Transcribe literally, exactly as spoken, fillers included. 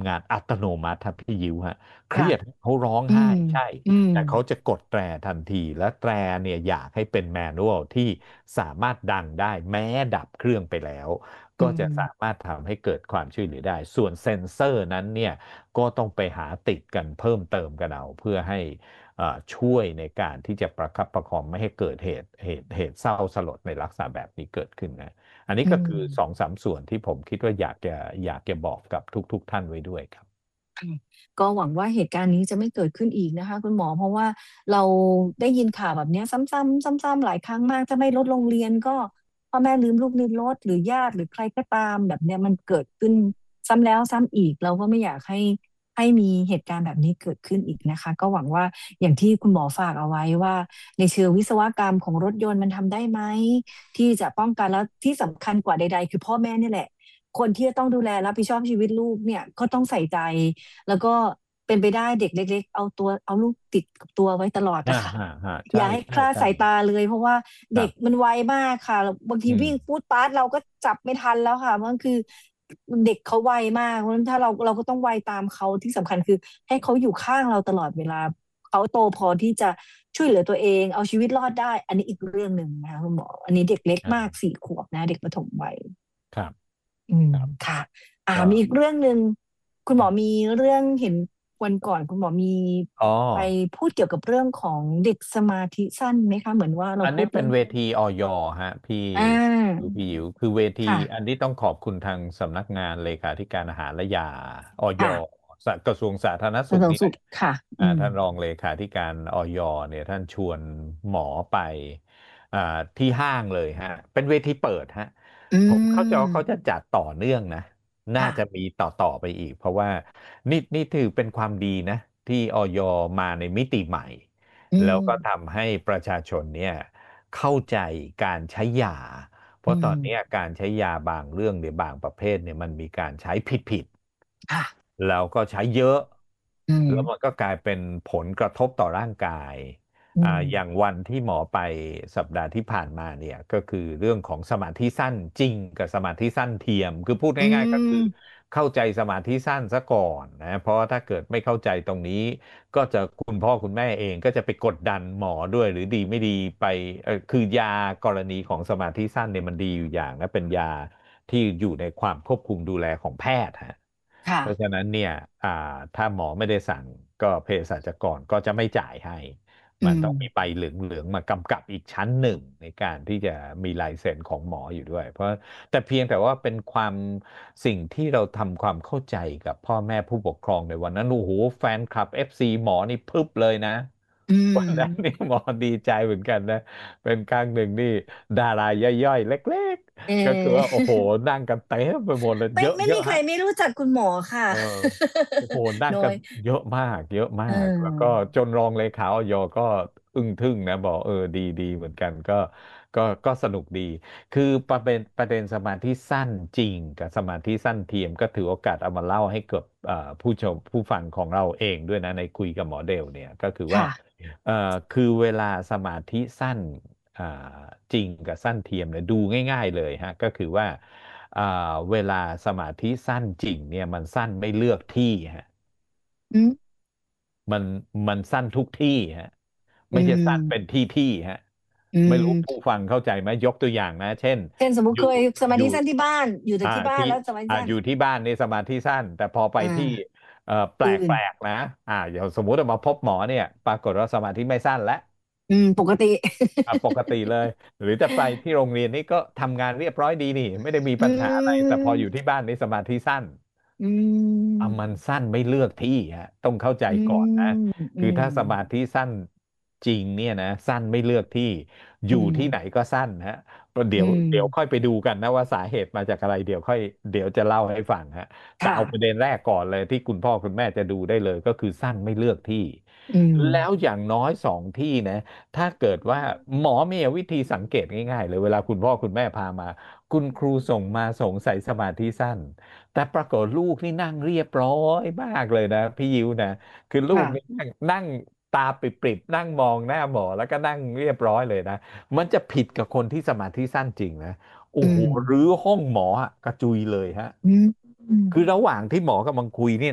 ำงานอัตโนมัติครับพี่ยิวฮะเครีค่ะยดเขาร้องอืมไห้ใช่อืมแต่เขาจะกดแตรทันทีและแตรเนี่ยอยากให้เป็นแมนนวลที่สามารถดังได้แม้ดับเครื่องไปแล้วอืก็จะสามมารถทำให้เกิดความช่วยเหลือได้ส่วนเซ็นเซอร์นั้นเนี่ยก็ต้องไปหาติดกันเพิ่มเติมกันเอาเพื่อให้เอ่อช่วยในการที่จะประคับประคองไม่ให้เกิดเหตุเหตุเหตุเศร้าสลดในลักษณะแบบนี้เกิดขึ้นนะอันนี้อืก็คือสองมสามส่วนที่ผมคิดว่าอยากจะอยากจะบอกกับทุกๆท่านไว้ด้วยครับค่ะก็หวังว่าเหตุการณ์นี้จะไม่เกิดขึ้นอีกนะคะคุณหมอเพราะว่าเราได้ยินข่าวแบบเนี้ยซ้ำๆซ้ำๆหลายครั้งมากถ้าไม่ลดโรงเรียนก็พ่อแม่ลืมลูกในรถหรือญาติหรือใครก็ตามแบบเนี้ยมันเกิดขึ้นซ้ำแล้วซ้ำอีกเราก็ไม่อยากให้ให้มีเหตุการณ์แบบนี้เกิดขึ้นอีกนะคะก็หวังว่าอย่างที่คุณหมอฝากเอาไว้ว่าในเชิงวิศวกรรมของรถยนต์มันทำได้ไหมที่จะป้องกันแล้วที่สำคัญกว่าใดๆคือพ่อแม่นี่แหละคนที่จะต้องดูแลรับผิดชอบชีวิตลูกเนี่ยก็ต้องใส่ใจ แล้วก็เป็นไปได้เด็กเล็กๆเอาตัวเอาลูกติดกับตัวไว้ตลอดอ่านะคะฮะฮะอใช่ย่าให้คใช่ใช่ลาดสายตาเลยเพราะว่าเด็กครับมันไวมากค่ะบางทีอืมวิ่งฟูดปาสเราก็จับไม่ทันแล้วค่ะมันคือเด็กเขาไวมากเพราะฉะนั้นถ้าเราเราก็ต้องไวตามเขาที่สำคัญคือให้เขาอยู่ข้างเราตลอดเวลาเขาโตพอที่จะช่วยเหลือตัวเองเอาชีวิตรอดได้อันนี้อีกเรื่องหนึ่งนะคะคุณหมออันนี้เด็กเล็กอ่ามากสี่ขวบนะเด็กประถมวัยครับอืมครับค่ะอ่าก็มีอีกเรื่องหนึ่งคุณหมอมีเรื่องเห็นวันก่อนคุณหมอมีอ๋อไปพูดเกี่ยวกับเรื่องของเด็กสมาธิสั้นไหมคะเหมือนว่าเราอันนี้เป็นพูดเรื่องเวทีอย ฮะพี่อ่พี่าพี่อิ๋วคือเวทีอันค่ะนี้ต้องขอบคุณทางสำนักงานเลขาธิการอาหารและยาอยค่ะสกระทรวงสาธารณกระทรวงสุขนี่แหละสุขค่ะอ่าอืมท่านรองเลขาธิการอยเนี่ยท่านชวนหมอไปอ่าที่ห้างเลยฮะเป็นเวทีเปิดฮะอืผมเข้าใจว่าเขาจะมจัดต่อเนื่องนะน่าค่ะจะมีต่อต่อไปอีกเพราะว่านี่นี่ถือเป็นความดีนะที่อยมาในมิติใหม่อืแล้วก็มทำให้ประชาชนเนี่ยเข้าใจการใช้ยาเพอืราะตอนนี้มการใช้ยาบางเรื่องเนี่ยบางประเภทเนี่ยมันมีการใช้ผิดค่ะๆแล้วก็ใช้เยอะอืมแล้วมันก็กลายเป็นผลกระทบต่อร่างกายอ่าอืมอย่างวันที่หมอไปสัปดาห์ที่ผ่านมาเนี่ยก็คือเรื่องของสมาธิสั้นจริงกับสมาธิสั้นเทียมคือพูดอืง่ายๆก็คือมเข้าใจสมาธิสั้นซะก่อนนะเพราะว่าถ้าเกิดไม่เข้าใจตรงนี้ ก็จะคุณพ่อคุณแม่เองก็จะไปกดดันหมอด้วยหรือดีไม่ดีไปเออคือยากรณีของสมาธิสั้นเนี่ยมันดีอยู่อย่างนะเป็นยาที่อยู่ในความควบคุมดูแลของแพทย์ฮะค่ะเพราะฉะนั้นเนี่ยอ่าถ้าหมอไม่ได้สั่งก็เภสัชกรก็จะไม่จ่ายให้อืมมันต้องมีใบเหลืองๆมากำกับอีกชั้นหนึ่งในการที่จะมีลายเซ็นของหมออยู่ด้วยเพราะแต่เพียงแต่ว่าเป็นความสิ่งที่เราทำความเข้าใจกับพ่อแม่ผู้ปกครองในวันนั้นโอ้โหแฟนคลับ เอฟ ซี หมอนี่พึบเลยนะอืวันนั้นนี่มหมอดีใจเหมือนกันนะเป็นครั้งหนึ่งนี่ดาราย่อยๆเล็กเๆก็คือว่าโอ้โหออนั่งกันเต็มไปหมดเลยเยอะไม่ไม่เยอะฮะมีใครไม่รู้จักคุณหมอค่ะเออโอ้โหนั่ งกันน้อยเยอะมากเยอะมาเกแล้วก็ออจนรองเลขาอยก็อึ้งทึ่งนะบอกเออดีดีเหมือนกันก็ก็ก็สนุกดีคือประเด็นประเด็นสมาธิสั้นจริงกับสมาธิสั้นเทียมก็ถือโอกาสเอามาเล่าให้กับเอ่อผู้ชมผู้ฟังของเราเองด้วยนะในคุยกับหมอเดลเนี่ยก็คือว่าค่ะเอ่อคือเวลาสมาธิสั้นอ่าจริงกับสั้นเทียมเนี่ยดูง่ายๆเลยฮะก็คือว่า อ่าเวลาสมาธิสั้นจริงเนี่ยมันสั้นไม่เลือกที่ฮะอืมมันมันสั้นทุกที่ฮะอืไม่ใช่สั้นเป็นมที่ที่ฮะอืไม่รู้ผู้มฟังเข้าใจไหมยกตัวอย่างนะเช่นเช่นสมมุติอยู่เคยสมาอยู่ธิสั้นที่บ้านอยู่แต่อ่าที่บ้านที่แล้วสมาธิอ่าสั้นอยู่ที่บ้านในสมาธิสั้นแต่พอไปอ่ที่าเอ่อแปลกอื่นแปลกนะอ่าอย่างสมมุติว่ามาพบหมอเนี่ยปรากฏว่าสมาธิไม่สั้นแล้วอืมปกติอ่ะปกติเลยหรือจะไปที่โรงเรียนนี่ก็ทำงานเรียบร้อยดีนี่ไม่ได้มีอืปัญหาอะไรแต่พออยู่มที่บ้านนี่สมาธิสั้นอือ่ะมมันสั้นไม่เลือกที่ฮะต้องเข้าใจอืก่อนนะมอืคือมถ้าสมาธิสั้นจริงเนี่ยนะสั้นไม่เลือกที่ออืยู่มที่ไหนก็สั้นฮะเดี๋อืยวมเดี๋ยวค่อยไปดูกันนะว่าสาเหตุมาจากอะไรเดี๋ยวค่อยเดี๋ยวจะเล่าให้ฟังฮะแต่ค่ะเอาประเด็นแรกก่อนเลยที่คุณพ่อคุณแม่จะดูได้เลยก็คือสั้นไม่เลือกที่อืมแล้วอย่างน้อยสองที่นะ ถ้าเกิดว่าหมอมีวิธีสังเกตง่ายๆเลยเวลาคุณพ่อคุณแม่พามาคุณครูส่งมาสงสัยสมาธิสั้นแต่ปรากฏลูกนี่นั่งเรียบร้อยมากเลยนะพี่ยิวนะคือลูกนี่ค่ะนั่งนั่งตาปริบๆนั่งมองหน้าหมอแล้วก็นั่งเรียบร้อยเลยนะมันจะผิดกับคนที่สมาธิสั้นจริงนะโอ้อืโหมรื้อห้องหมออะกระจุยเลยฮะอืมคือระหว่างที่หมอกำลังคุยเนี่ย